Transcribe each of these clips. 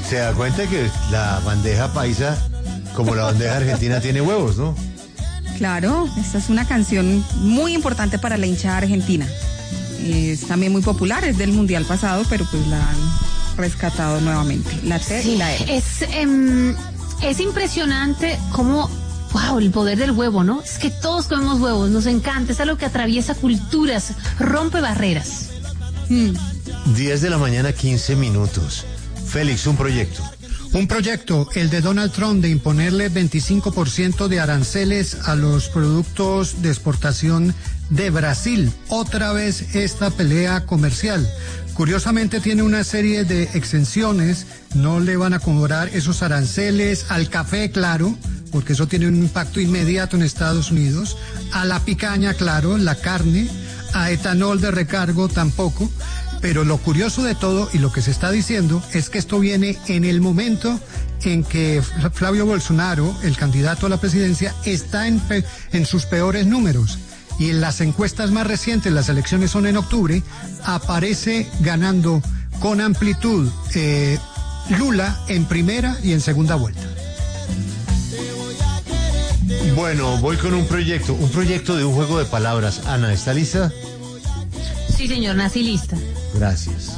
Se da cuenta que la bandeja paisa, como la bandeja argentina, tiene huevos, ¿no? Claro, esta es una canción muy importante para la hinchada argentina. Es también muy popular, es del mundial pasado, pero pues la han rescatado nuevamente. La T y la E. Es impresionante cómo, wow, el poder del huevo, ¿no? Es que todos comemos huevos, nos encanta, es algo que atraviesa culturas, rompe barreras. 10 de la mañana, 15 minutos. Félix, un proyecto. Un proyecto, el de Donald Trump, de imponerle 25% de aranceles a los productos de exportación de Brasil. Otra vez esta pelea comercial. Curiosamente tiene una serie de exenciones, no le van a cobrar esos aranceles al café, claro, porque eso tiene un impacto inmediato en Estados Unidos, a la picaña, claro, la carne, a etanol de recargo tampoco. Pero lo curioso de todo y lo que se está diciendo es que esto viene en el momento en que Flavio Bolsonaro, el candidato a la presidencia, está en sus peores números. Y en las encuestas más recientes, las elecciones son en octubre, aparece ganando con amplitud Lula en primera y en segunda vuelta. Bueno, voy con un proyecto de un juego de palabras. Ana, ¿está lista? Sí, señor, nací lista. Gracias.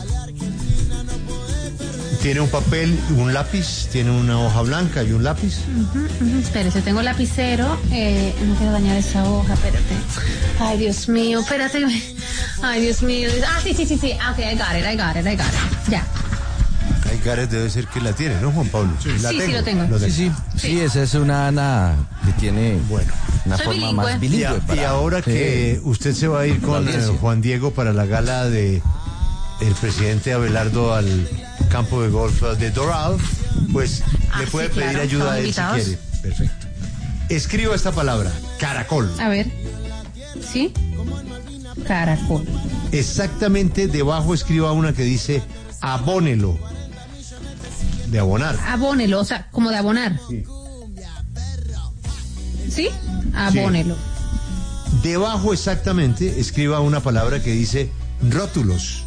Tiene un papel, un lápiz, tiene una hoja blanca y un lápiz. Espérese, tengo lapicero. No quiero dañar esa hoja, espérate. Ay, Dios mío, espérate. Ay, Dios mío. Ah, sí. Ok, I got it. Ya. Hay caras, debe ser que la tiene, ¿no, Juan Pablo? Sí, lo tengo. Sí, esa es una Ana que tiene una Soy forma bilingüe. más bilingüe. Y ahora que usted se va a ir con Juan Diego para la gala de el presidente Abelardo al campo de golf de Doral, pues le puede pedir ayuda a él si quiere. Perfecto. Escriba esta palabra, caracol. A ver. ¿Sí? Caracol. Exactamente debajo escriba una que dice abónelo. De abonar. Abónelo, o sea, como de abonar. ¿Sí? Abónelo. Sí. Debajo exactamente escriba una palabra que dice rótulos.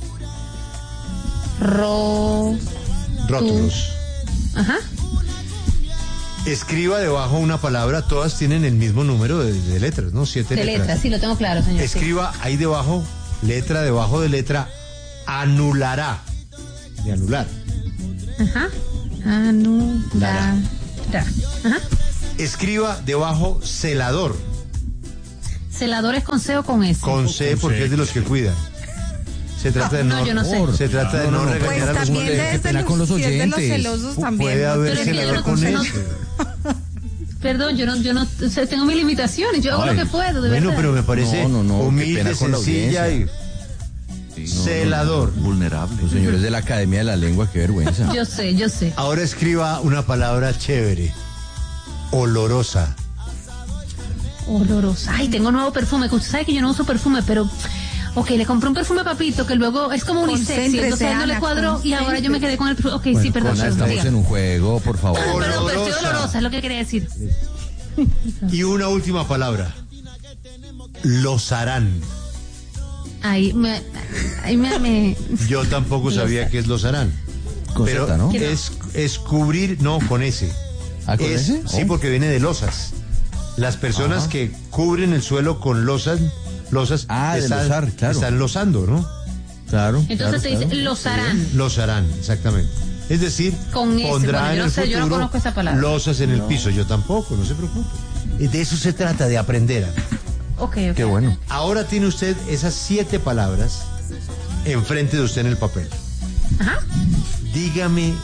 Rótulos. Ajá. Escriba debajo una palabra, todas tienen el mismo número de letras, ¿no? 7 letras. De letras, sí, lo tengo claro, señor. Escriba ahí debajo, debajo de letra, anulará. De anular. Ajá. Anulará. Ajá. Escriba debajo celador. ¿Celador es con C o con S? Con C porque es de los que cuidan. Se trata de yo no sé. Se trata de no regañar Pues a los también oyentes. desde los, con los si es de los oyentes. celosos también. Puede haber Pero es que celador yo con no- S. Perdón, yo no o sea, tengo mis limitaciones, yo hago lo que puedo, de Bueno, verdad. pero me parece No, qué humilde, pena con la sencilla y celador. Vulnerable. Los señores de la Academia de la Lengua, qué vergüenza. Yo sé. Ahora escriba una palabra chévere. Olorosa. Olorosa. Ay, tengo nuevo perfume, que usted sabe que yo no uso perfume, pero... Ok, le compré un perfume a Papito que luego es como unisex, entonces a él no le cuadró y ahora yo me quedé con el perfume. Ok, sí, perdón. Estamos diga. en un juego, por favor. Perdón, pero estoy olorosa, es lo que quería decir. Y una última palabra. Lozarán. Ahí me... Yo tampoco sabía qué es lozarán. Con Pero Z, ¿no? es cubrir, no, con S. ¿Ah, con ese? Sí, porque viene de losas. Las personas que cubren el suelo con losas de losar, claro. están losando, ¿no? Claro. Entonces se dice lozarán. Losarán, exactamente. Es decir, Con S, pondrá bueno, en el yo no futuro conozco esa palabra. losas en el piso. Yo tampoco, no se preocupe. De eso se trata, de aprender. Ok. Qué bueno. Ahora tiene usted esas 7 palabras enfrente de usted en el papel. Ajá. Dígame.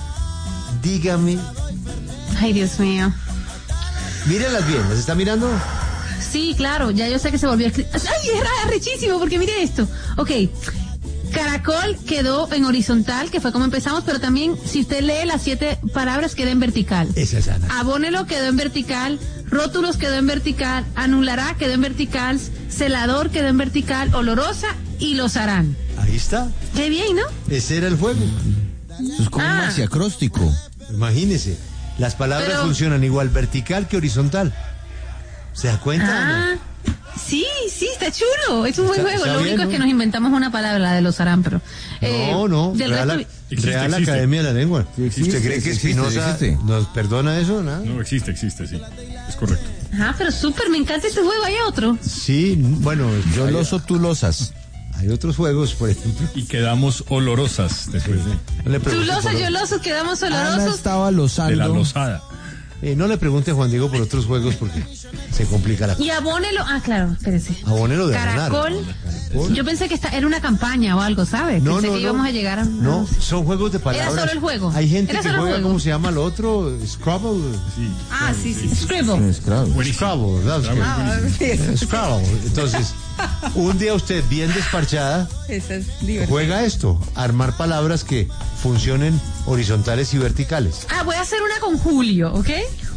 Ay, Dios mío. Mírenlas bien, ¿las está mirando? Sí, claro, ya yo sé que se volvió a escribir. ¡Ay, es rechísimo! Porque mire esto. Ok, caracol quedó en horizontal, que fue como empezamos, pero también, si usted lee las 7 palabras, queda en vertical. Esa es Ana. Abónelo quedó en vertical, rótulos quedó en vertical, anulará quedó en vertical, celador quedó en vertical, olorosa y lozarán. Ahí está. Qué bien, ¿no? Ese era el juego. Eso es como un maxiacróstico. Imagínese. Las palabras funcionan igual vertical que horizontal. ¿Se da cuenta, Ana? Sí, Sí, está chulo. Es un buen juego. Lo único es que nos inventamos una palabra, la de los Arán, pero... No. Real Academia de la Lengua. ¿Usted cree que Espinosa nos perdona eso? No, existe, sí. Es correcto. Ajá, pero súper, me encanta este juego. ¿Hay otro? Sí, bueno. Yo loso, tú losas. Hay otros juegos, por ejemplo. Y quedamos olorosas después de... Tú losas, yo loso, quedamos olorosos. Ana estaba losando. De la losada. No le pregunte a Juan Diego por otros juegos porque se complica la cosa. Y abónelo. Ah, claro, espérese. Abónelo de Caracol. Yo pensé que era una campaña o algo, ¿sabes? Pensé que íbamos a llegar a... No, son juegos de palabras. Era solo el juego. Hay gente que juega, ¿cómo se llama lo otro? Scrabble. Sí. Scribble. Scrabble, ¿verdad? Scrabble. Entonces, un día usted, bien desparchada, juega esto, armar palabras que funcionen horizontales y verticales. Voy a hacer una con Julio, ¿ok?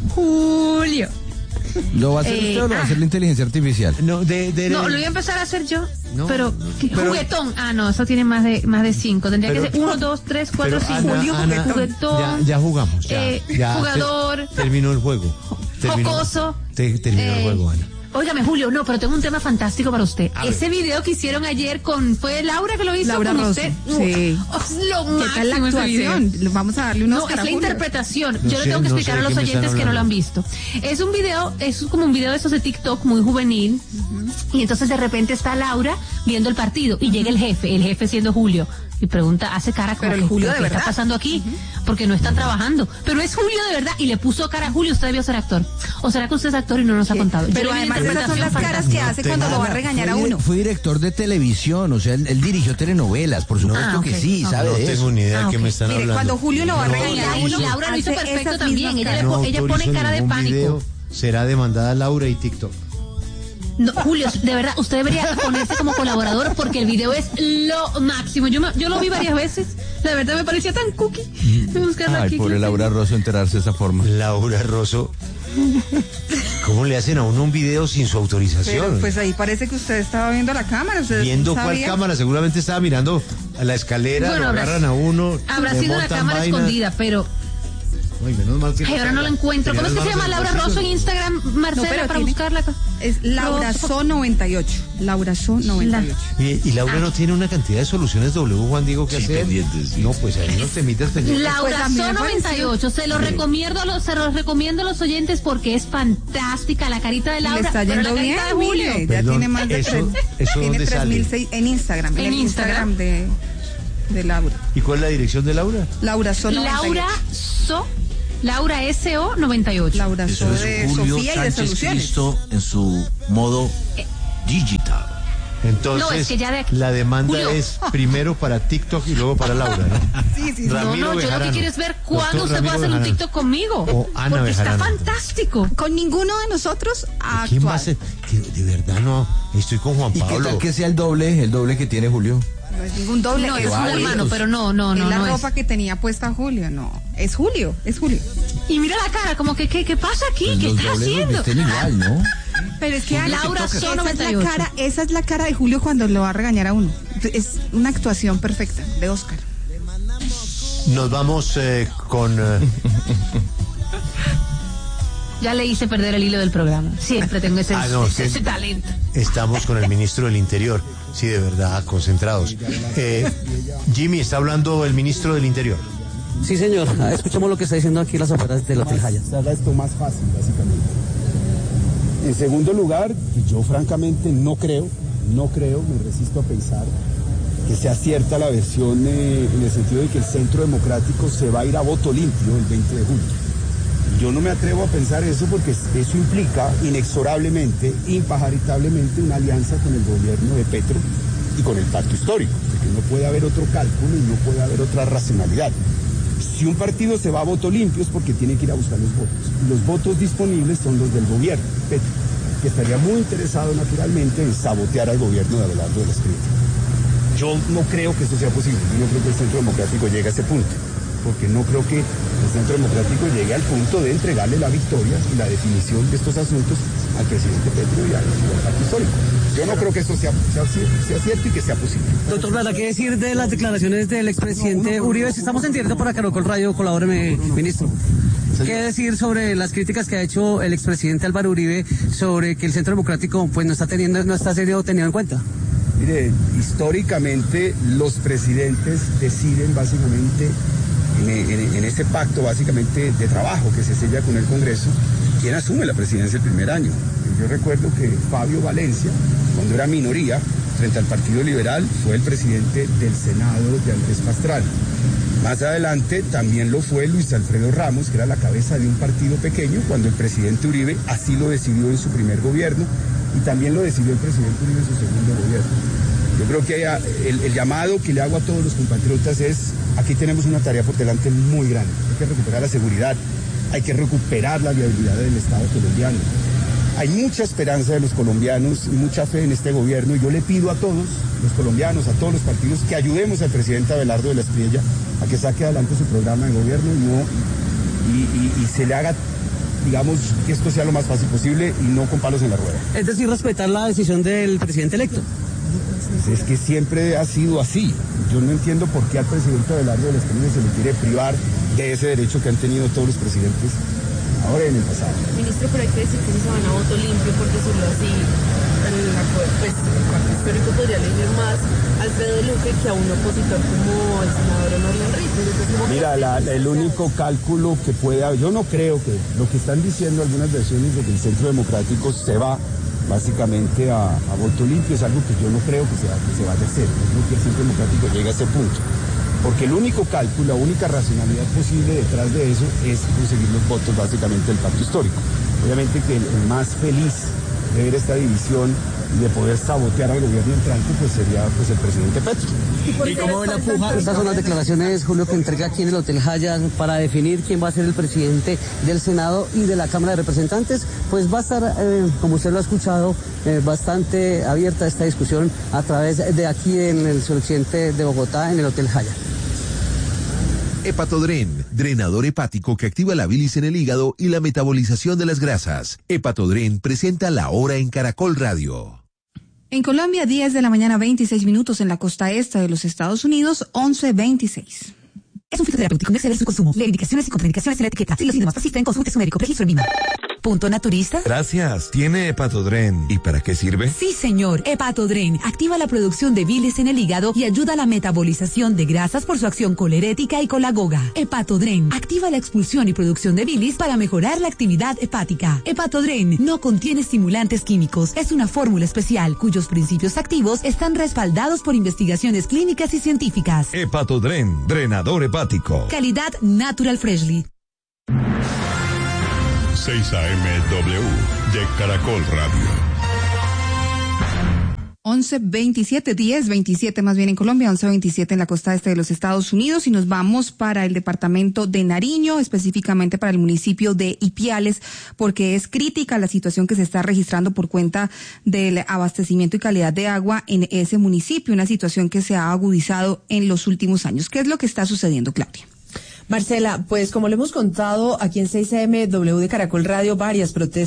Julio. ¿Lo va a hacer usted o lo va a hacer la inteligencia artificial? No, lo voy a empezar a hacer yo. Pero juguetón. No, eso tiene más de 5. Tendría que ser 1, 2, 3, 4, 5. Julio, juguetón. Ya jugamos. Jugador. Terminó el juego. Jocoso. Terminó el juego, Ana. Óigame, Julio, pero tengo un tema fantástico para usted. Ese video que hicieron ayer ¿fue Laura que lo hizo Laura con Rosso, usted? Sí. Lo máximo. ¿Qué tal la actuación? Vamos a darle unos No, es la interpretación. Yo le sé, tengo que explicar a los oyentes que no lo han visto. Es un video, es como un video de esos de TikTok muy juvenil. Y entonces de repente está Laura viendo el partido y llega el jefe siendo Julio. Y pregunta, hace cara como pero el Julio de ¿qué verdad está pasando aquí? Porque no están trabajando. Pero es Julio de verdad y le puso cara a Julio. Usted debió ser actor. ¿O será que usted es actor y no nos ha contado? Pero además esas son las caras que hace cuando lo va a regañar a uno. Fue director de televisión, o sea, él dirigió telenovelas, por supuesto que sí, ¿sabe? No tengo ni idea de qué me están hablando. Cuando Julio lo va a regañar a uno, y Laura lo hizo perfecto también. Ella no pone cara de pánico. Video, será demandada Laura y TikTok. No, Julio, de verdad, usted debería ponerse como colaborador porque el video es lo máximo. Yo lo vi varias veces. La verdad me parecía tan cookie. Pobre Laura Rosso enterarse de esa forma. Laura Rosso. ¿Cómo le hacen a uno un video sin su autorización? Pero pues ahí parece que used estaba viendo la cámara. ¿Viendo cuál cámara? Seguramente estaba mirando a la escalera, lo agarran a uno. Habrá sido una cámara escondida, pero... Ay, menos mal que ahora no lo encuentro. ¿Cómo es que se llama Laura Rosso en Instagram, Marcela, para buscarla? Es Laura So 98. Laura So 98. Y Laura no tiene una cantidad de soluciones Juan Diego que hacer. Pendientes, No, pues hay unos temitas pendientes. Laura So 98. Se los recomiendo a los oyentes porque es fantástica la carita de Laura. Le está yendo bien, de Julio. mire, ya tiene más de tiene 3.006 en Instagram. En Instagram de Laura. ¿Y cuál es la dirección de Laura? Laura So 98. Laura SO 98. Laura So de Sofía y de Soluciones. Cristo en su modo digital. Entonces, No, es que ya la demanda Julio. es primero para TikTok y luego para Laura, ¿no? Sí. No, yo lo que quiero es ver cuándo usted puede hacer un TikTok conmigo. O Ana porque está Bejarano. fantástico. Con ninguno de nosotros ha ¿Quién va a actuado. ser? De verdad no, estoy con Juan ¿Y qué Pablo. tal que sea el doble que tiene Julio? No es ningún doble. No, es Julio. un hermano, pero no Es la no ropa que tenía puesta Julio, no. Es Julio. Y mira la cara, como que, ¿qué pasa aquí? Pues ¿Qué los está dobles los haciendo? visten igual, ¿no? Pero es que Laura So esa es 98. esa es la cara de Julio cuando lo va a regañar a uno. Es una actuación perfecta de Oscar. Nos vamos con... Ya le hice perder el hilo del programa. Siempre tengo ese talento. Estamos con el ministro del Interior. Sí, de verdad, concentrados. Jimmy, está hablando el ministro del Interior. Sí, señor. Escuchamos lo que está diciendo aquí las afueras del Hotel Hyatt. Se haga esto más fácil, básicamente. En segundo lugar, yo francamente no creo, me resisto a pensar que sea cierta la versión en el sentido de que el Centro Democrático se va a ir a voto limpio el 20 de julio. Yo no me atrevo a pensar eso porque eso implica inexorablemente, impajaritablemente, una alianza con el gobierno de Petro y con el pacto histórico, porque no puede haber otro cálculo y no puede haber otra racionalidad. Si un partido se va a voto limpio es porque tiene que ir a buscar los votos. Los votos disponibles son los del gobierno, Petro, que estaría muy interesado naturalmente en sabotear al gobierno de Abelardo de la Espriella. Yo no creo que eso sea posible, yo no creo que el Centro Democrático llegue a ese punto, porque no creo que el Centro Democrático llegue al punto de entregarle la victoria y la definición de estos asuntos al presidente Petro y al pacto histórico. Yo no creo que esto sea cierto y que sea posible. Doctor Lara, ¿qué decir de las declaraciones del expresidente Uribe? Si estamos en directo para Caracol Radio, colabóreme, ministro. ¿Qué decir sobre las críticas que ha hecho el expresidente Álvaro Uribe sobre que el Centro Democrático pues no está siendo tenido en cuenta? Mire, históricamente los presidentes deciden básicamente en ese pacto básicamente de trabajo que se sella con el Congreso, quién asume la presidencia el primer año. Yo recuerdo que Fabio Valencia, cuando era minoría frente al Partido Liberal, fue el presidente del Senado de Andrés Pastrana. Más adelante también lo fue Luis Alfredo Ramos, que era la cabeza de un partido pequeño, cuando el presidente Uribe así lo decidió en su primer gobierno, y también lo decidió el presidente Uribe en su segundo gobierno. Yo creo que el llamado que le hago a todos los compatriotas es, aquí tenemos una tarea por delante muy grande. Hay que recuperar la seguridad, hay que recuperar la viabilidad del Estado colombiano. Hay mucha esperanza de los colombianos y mucha fe en este gobierno, y yo le pido a todos los colombianos, a todos los partidos, que ayudemos al presidente Abelardo de la Espriella a que saque adelante su programa de gobierno y se le haga, digamos, que esto sea lo más fácil posible y no con palos en la rueda. Es decir, respetar la decisión del presidente electo. Es que siempre ha sido así. Yo no entiendo por qué al presidente Abelardo de la Espriella se le quiere privar de ese derecho que han tenido todos los presidentes ahora y en el pasado. Ministro, pero hay que decir que si se van a voto limpio, por decirlo así, pues el pacto histórico podría elegir más a Alfredo Luque que a un opositor como el senador Honorio Enrique. Mira, el único cálculo que puede haber, yo no creo que lo que están diciendo algunas versiones de que el Centro Democrático se va básicamente a voto limpio, es algo que yo no creo que se vaya a hacer. No creo que el Centro Democrático llegue a ese punto. Porque el único cálculo, la única racionalidad posible detrás de eso es conseguir los votos básicamente del pacto histórico. Obviamente que el más feliz de ver esta división y de poder sabotear al gobierno entrante pues sería pues el presidente Petro. ¿Y cómo ve la puja? Estas son las declaraciones, Julio, que entrega aquí en el Hotel Hyatt para definir quién va a ser el presidente del Senado y de la Cámara de Representantes. Pues va a estar, como usted lo ha escuchado, bastante abierta esta discusión a través de aquí en el suroccidente de Bogotá, en el Hotel Hyatt. Hepatodren, drenador hepático que activa la bilis en el hígado y la metabolización de las grasas. Hepatodren presenta La Hora en Caracol Radio. En Colombia, 10 de la mañana, 26 minutos. En la costa este de los Estados Unidos, 11:26. Es un fitoterapéutico, no exceder su consumo. Lee indicaciones y contraindicaciones en la etiqueta. Si los síntomas persisten, consulte su médico. Registro en Vima. Punto naturista. Gracias. ¿Tiene Hepatodren? ¿Y para qué sirve? Sí, señor. Hepatodren activa la producción de bilis en el hígado y ayuda a la metabolización de grasas por su acción colerética y colagoga. Hepatodren activa la expulsión y producción de bilis para mejorar la actividad hepática. Hepatodren no contiene estimulantes químicos. Es una fórmula especial cuyos principios activos están respaldados por investigaciones clínicas y científicas. Hepatodren, drenador hepático. Calidad Natural Freshly. 6 AM-W de Caracol Radio. 11:27, 10:27 más bien en Colombia, 11:27 en la costa este de los Estados Unidos, y nos vamos para el departamento de Nariño, específicamente para el municipio de Ipiales, porque es crítica la situación que se está registrando por cuenta del abastecimiento y calidad de agua en ese municipio, una situación que se ha agudizado en los últimos años. ¿Qué es lo que está sucediendo, Claudia? Marcela, pues como le hemos contado aquí en 6 AM-W de Caracol Radio, varias protestas